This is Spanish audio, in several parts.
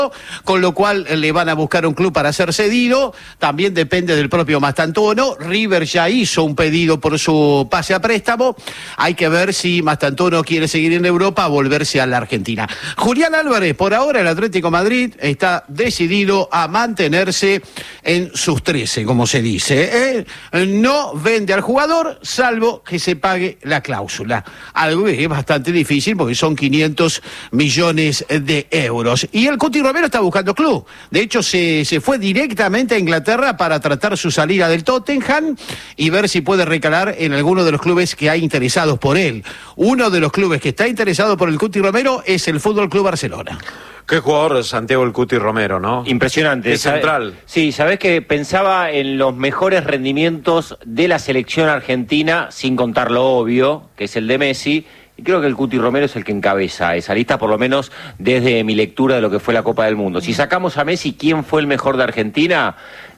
con lo cual le van a buscar un club para ser cedido. También depende del propio Mastantuono. River ya hizo un pedido por su pase a préstamo. Hay que ver si Mastantuono quiere seguir en Europa o volverse a la Argentina. Julián Álvarez, por ahora el Atlético Madrid está decidido a mantenerse en sus 13, como se dice. No vende al jugador, salvo que se pague la cláusula. Algo que es bastante difícil porque son 500 millones de euros. Y el Cuti Romero está buscando club. De hecho, se fue directamente a Inglaterra para tratar su salida del Tottenham y ver si puede recalar en alguno de los clubes que hay interesados por él. Uno de los clubes que está interesado por el Cuti Romero es el Fútbol Club Barcelona. Qué jugador Santiago el Cuti Romero, ¿no? Impresionante. Es central. Sí, sabés que pensaba en los mejores rendimientos de la selección argentina, sin contar lo obvio, que es el de Messi. Y creo que el Cuti Romero es el que encabeza esa lista, por lo menos desde mi lectura de lo que fue la Copa del Mundo. Si sacamos a Messi, ¿quién fue el mejor de Argentina?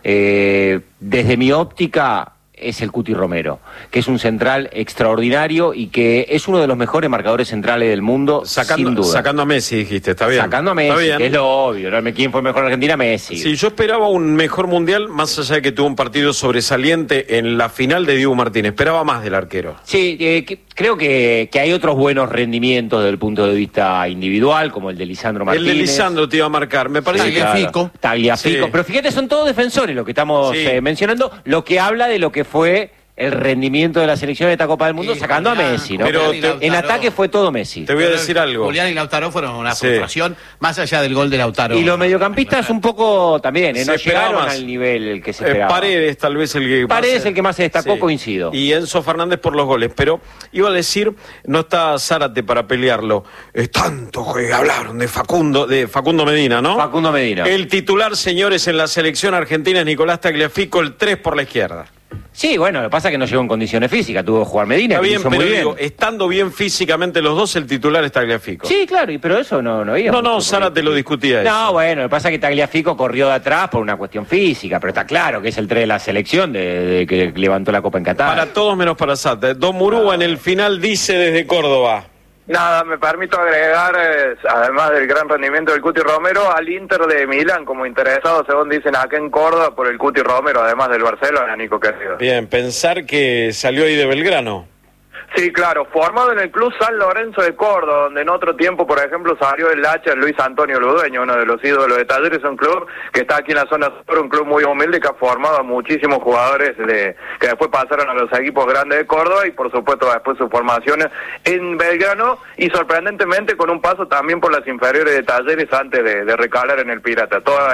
Desde mi óptica es el Cuti Romero, que es un central extraordinario y que es uno de los mejores marcadores centrales del mundo, sin duda. Sacando a Messi, dijiste, está bien. Sacando a Messi, que es lo obvio, ¿no? ¿Quién fue mejor en Argentina? Messi. Sí, yo esperaba un mejor mundial, más allá de que tuvo un partido sobresaliente en la final de Diego Martínez. Esperaba más del arquero. Sí, creo que hay otros buenos rendimientos desde el punto de vista individual, como el de Lisandro Martínez. El de Lisandro te iba a marcar, me parece que... Tagliafico. Sí. Pero fíjate, son todos defensores lo que estamos mencionando, lo que habla de lo que fue el rendimiento de la selección de esta Copa del Mundo, sacando a Messi, ¿no? Pero en ataque fue todo Messi. Te voy a decir algo. Julián y Lautaro fueron una frustración, más allá del gol de Lautaro. Y los mediocampistas un poco también, no llegaron al nivel que se esperaba. Paredes tal vez el que más se destacó, coincido. Y Enzo Fernández por los goles, pero iba a decir, no está Zárate para pelearlo. Es tanto que hablaron de Facundo Medina, ¿no? Facundo Medina. El titular, señores, en la selección argentina es Nicolás Tagliafico, el 3 por la izquierda. Sí, bueno, lo que pasa es que no llegó en condiciones físicas, tuvo que jugar Medina. Está que bien, hizo pero muy bien. digo, estando bien físicamente los dos, el titular es Tagliafico. Sí, claro, pero eso no había. No, Zárate lo discutía eso. No, bueno, lo que pasa es que Tagliafico corrió de atrás por una cuestión física, pero está claro que es el 3 de la selección de que levantó la Copa en Qatar. Para todos menos para Zárate. Don Murúa en el final dice desde Córdoba. Nada, me permito agregar, además del gran rendimiento del Cuti Romero, al Inter de Milán como interesado, según dicen acá en Córdoba, por el Cuti Romero, además del Barcelona, Nico querido. Bien, pensar que salió ahí de Belgrano. Sí, claro, formado en el Club San Lorenzo de Córdoba, donde en otro tiempo, por ejemplo, salió el hacha Luis Antonio Ludueño, uno de los ídolos de Talleres, un club que está aquí en la zona sur, un club muy humilde que ha formado a muchísimos jugadores que después pasaron a los equipos grandes de Córdoba y por supuesto después sus formaciones en Belgrano y sorprendentemente con un paso también por las inferiores de Talleres antes de recalar en el Pirata. Toda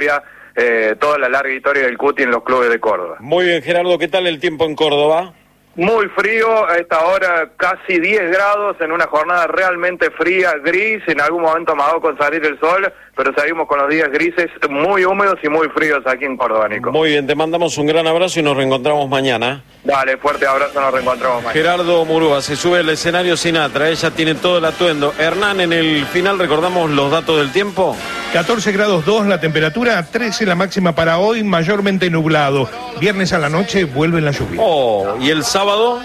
la larga historia del Cuti en los clubes de Córdoba. Muy bien, Gerardo, ¿qué tal el tiempo en Córdoba? Muy frío, a esta hora casi 10 grados, en una jornada realmente fría, gris, en algún momento amagó con salir el sol, pero seguimos con los días grises, muy húmedos y muy fríos aquí en Córdoba, Nico. Muy bien, te mandamos un gran abrazo y nos reencontramos mañana. Dale, fuerte abrazo, nos reencontramos mañana. Gerardo Murúa se sube al escenario Sinatra, ella tiene todo el atuendo. Hernán, en el final, ¿recordamos los datos del tiempo? 14 grados 2 la temperatura, 13 la máxima para hoy, mayormente nublado. Viernes a la noche vuelve la lluvia. Oh, ¿y el sábado?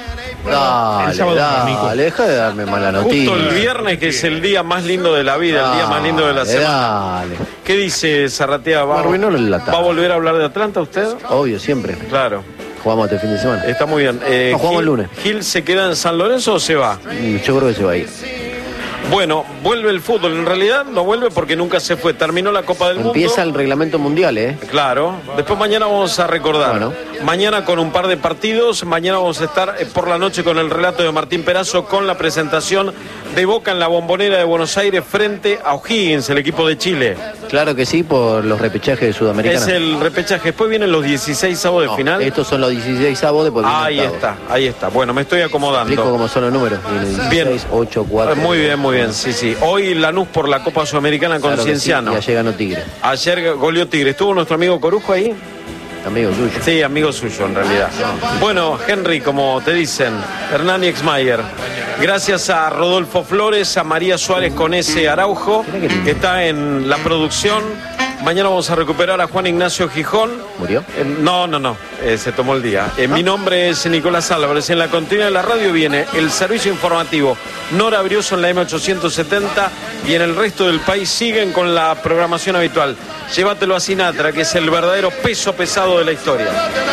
Dale, deja de darme mala noticia. Justo el viernes, que es el día más lindo de la vida, el día más lindo de la semana. Dale. ¿Qué dice Zarratea? ¿Va a volver a hablar de Atlanta usted? Obvio, siempre. Claro. Jugamos este fin de semana. Está muy bien. Jugamos el lunes. ¿Gil se queda en San Lorenzo o se va? Yo creo que se va a ir. Bueno, vuelve el fútbol. En realidad no vuelve porque nunca se fue. Terminó la Copa del Mundo. Empieza el reglamento mundial, ¿eh? Claro. Después mañana vamos a recordar. Bueno. Mañana con un par de partidos. Mañana vamos a estar por la noche con el relato de Martín Perazo, con la presentación de Boca en la Bombonera de Buenos Aires frente a O'Higgins, el equipo de Chile. Claro que sí, por los repechajes de Sudamericana. Es el repechaje. Después vienen los 16 avos de final. Estos son los 16 avos, después ahí está. Bueno, me estoy acomodando. Explico cómo son los números. 16, bien. 8, 4. Muy bien, sí. Hoy Lanús por la Copa Sudamericana con Cienciano. Sí, y ayer ganó Tigre. Ayer goleó Tigre. ¿Estuvo nuestro amigo Corujo ahí? Amigo suyo. Sí, amigo suyo en realidad. Bueno, Henry, como te dicen, Hernán Exmayer. Gracias a Rodolfo Flores, a María Suárez con ese Araujo, que está en la producción. Mañana vamos a recuperar a Juan Ignacio Gijón. ¿Murió? No, se tomó el día. Mi nombre es Nicolás Álvarez. En la continuidad de la radio viene el servicio informativo Nora Brioso en la M870 y en el resto del país siguen con la programación habitual. Llévatelo a Sinatra, que es el verdadero peso pesado de la historia.